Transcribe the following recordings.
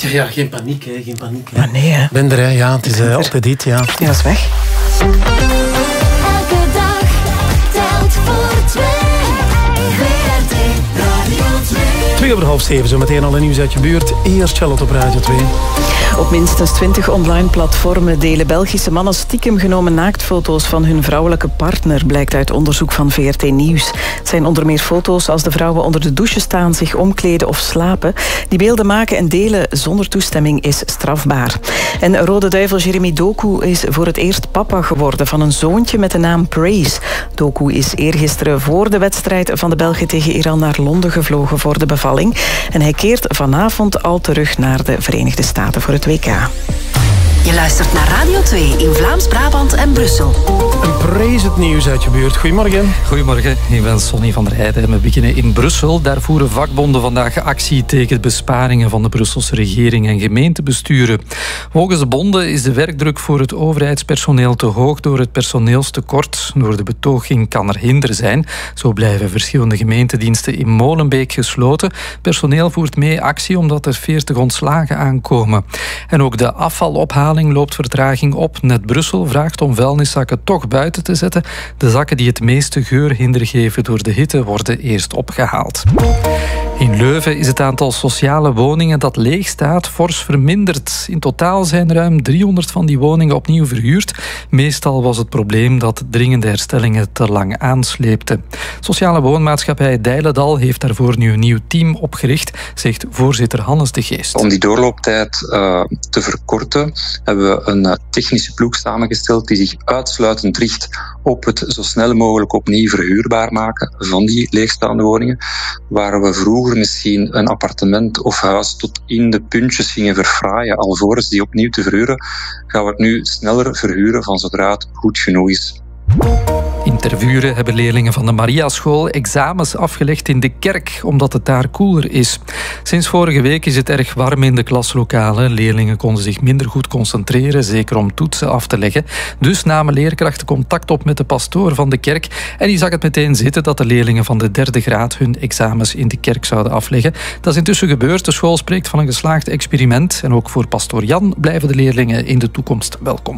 Ja, geen paniek, hè. Geen paniek. Hè. Maar nee, hè. Ben er, hè. Ja, het is altijd dit, ja. Ja, dat is weg. Elke dag telt voor twee. WRT Radio 2. 6:02, zo meteen al een nieuws uit je buurt. Eerst Charlotte op Radio 2. Op minstens 20 online platformen delen Belgische mannen stiekem genomen naaktfoto's van hun vrouwelijke partner, blijkt uit onderzoek van VRT Nieuws. Het zijn onder meer foto's als de vrouwen onder de douche staan, zich omkleden of slapen. Die beelden maken en delen zonder toestemming is strafbaar. En Rode Duivel Jeremy Doku is voor het eerst papa geworden van een zoontje met de naam Praise. Doku is eergisteren voor de wedstrijd van de Belgen tegen Iran naar Londen gevlogen voor de bevalling. En hij keert vanavond al terug naar de Verenigde Staten voor het WK. Je luistert naar Radio 2 in Vlaams-Brabant en Brussel. Een prijs het nieuws uit je buurt. Goedemorgen. Goedemorgen, ik ben Sonny van der Heijden. We beginnen in Brussel. Daar voeren vakbonden vandaag actie tegen besparingen van de Brusselse regering en gemeentebesturen. Volgens de bonden is de werkdruk voor het overheidspersoneel te hoog door het personeelstekort. Door de betoging kan er hinder zijn. Zo blijven verschillende gemeentediensten in Molenbeek gesloten. Personeel voert mee actie omdat er 40 ontslagen aankomen. En ook de afvalophaling loopt vertraging op. Net Brussel vraagt om vuilniszakken toch buiten te zetten. De zakken die het meeste geurhinder geven door de hitte worden eerst opgehaald. In Leuven is het aantal sociale woningen dat leeg staat fors verminderd. In totaal zijn ruim 300 van die woningen opnieuw verhuurd. Meestal was het probleem dat dringende herstellingen te lang aansleepten. Sociale woonmaatschappij Dijlendal heeft daarvoor nu een nieuw team opgericht, zegt voorzitter Hannes de Geest. Om die doorlooptijd te verkorten hebben we een technische ploeg samengesteld die zich uitsluitend richt op het zo snel mogelijk opnieuw verhuurbaar maken van die leegstaande woningen. Waar we vroeger misschien een appartement of huis tot in de puntjes gingen verfraaien alvorens die opnieuw te verhuren, gaan we het nu sneller verhuren van zodra het goed genoeg is. In Tervuren hebben leerlingen van de Mariaschool examens afgelegd in de kerk, omdat het daar koeler is. Sinds vorige week is het erg warm in de klaslokalen. Leerlingen konden zich minder goed concentreren, zeker om toetsen af te leggen. Dus namen leerkrachten contact op met de pastoor van de kerk. En die zag het meteen zitten dat de leerlingen van de 3e graad hun examens in de kerk zouden afleggen. Dat is intussen gebeurd. De school spreekt van een geslaagd experiment. En ook voor pastoor Jan blijven de leerlingen in de toekomst welkom.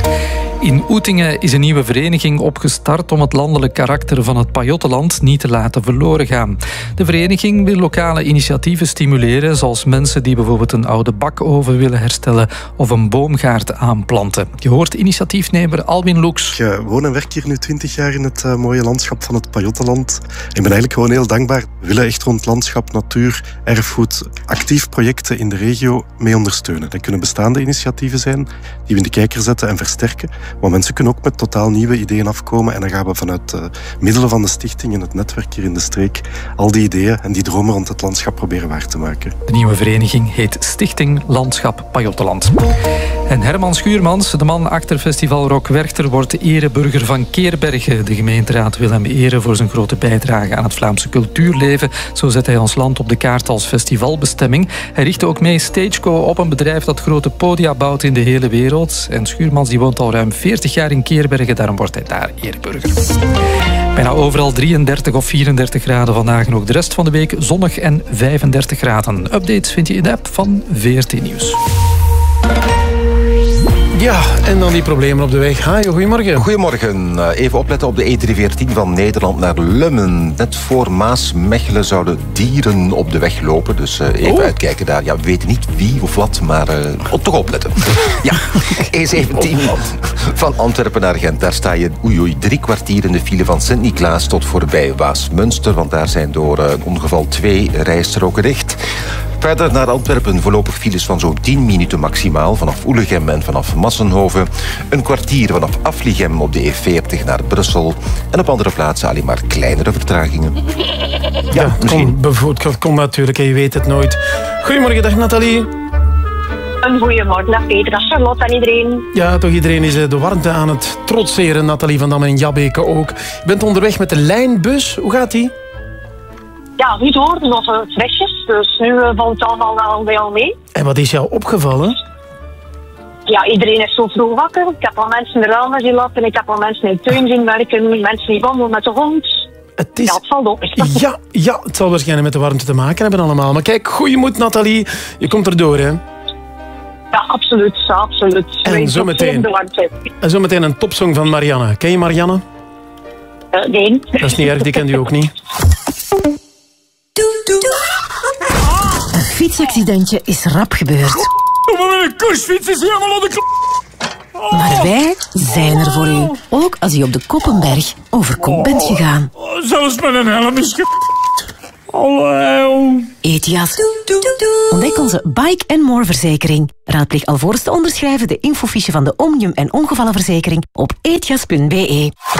In Oetingen is een nieuwe vereniging opgestart om het landelijk karakter van het Pajottenland niet te laten verloren gaan. De vereniging wil lokale initiatieven stimuleren, zoals mensen die bijvoorbeeld een oude bakoven willen herstellen of een boomgaard aanplanten. Je hoort initiatiefnemer Alwin Loeks. Ik woon en werk hier nu 20 jaar in het mooie landschap van het Pajottenland. Ik ben eigenlijk gewoon heel dankbaar. We willen echt rond landschap, natuur, erfgoed actief projecten in de regio mee ondersteunen. Dat kunnen bestaande initiatieven zijn die we in de kijker zetten en versterken. Maar mensen kunnen ook met totaal nieuwe ideeën afkomen en dan gaan we vanuit middelen van de stichting en het netwerk hier in de streek al die ideeën en die dromen rond het landschap proberen waar te maken. De nieuwe vereniging heet Stichting Landschap Pajottenland. En Herman Schuurmans, de man achter Festival Rock Werchter, wordt ereburger van Keerbergen. De gemeenteraad wil hem eren voor zijn grote bijdrage aan het Vlaamse cultuurleven. Zo zet hij ons land op de kaart als festivalbestemming. Hij richtte ook mee Stageco op, een bedrijf dat grote podia bouwt in de hele wereld. En Schuurmans die woont al ruim 40 jaar in Keerbergen, daarom wordt hij daar ereburger. Bijna overal 33 of 34 graden vandaag en ook de rest van de week zonnig en 35 graden. Updates vind je in de app van VRT Nieuws. Ja, en dan die problemen op de weg. Hi, goedemorgen. Goedemorgen. Even opletten op de E314 van Nederland naar Lummen. Net voor Maasmechelen zouden dieren op de weg lopen. Dus even uitkijken daar. Ja, we weten niet wie of wat, maar toch opletten. Ja, E17 van Antwerpen naar Gent. Daar sta je 3 kwartier in de file van Sint-Niklaas tot voorbij Waasmunster. Want daar zijn door een ongeval 2 rijstroken dicht. Verder naar Antwerpen voorlopig files van zo'n 10 minuten maximaal vanaf Oelegem en vanaf Massenhoven. Een kwartier vanaf Afligem op de E40 naar Brussel. En op andere plaatsen alleen maar kleinere vertragingen. Ja, het komt natuurlijk, je weet het nooit. Goedemorgen, dag Nathalie. Een goeiemorgen, dag Peter, dag Charlotte en iedereen. Ja, toch iedereen is de warmte aan het trotseren. Nathalie van Dam en Jabbeke ook. Je bent onderweg met de lijnbus. Hoe gaat die? Ja, niet hoor, nog flesjes. Dus nu valt het allemaal bij al mee. En wat is jou opgevallen? Ja, iedereen is zo vroeg wakker. Ik heb al mensen de ramen zien lappen. Ik heb al mensen in de tuin zien werken. Mensen die wandelen met de hond. Het is... Ja, het valt op. Ja, het zal waarschijnlijk met de warmte te maken hebben allemaal. Maar kijk, goeie moed Nathalie. Je komt erdoor, hè? Ja, absoluut. Ja, absoluut. En zometeen een topsong van Marianne. Ken je Marianne? Nee. Dat is niet erg, die kent u ook niet. Een fietsaccidentje is rap gebeurd. Maar mijn kursfiets is helemaal aan de Maar wij zijn er voor u. Ook als u op de Koppenberg over kop bent gegaan. Zelfs met een helm is Etias. Ontdek onze Bike & More verzekering. Raadpleeg alvorens te onderschrijven de infofiche van de Omnium en ongevallenverzekering op etias.be.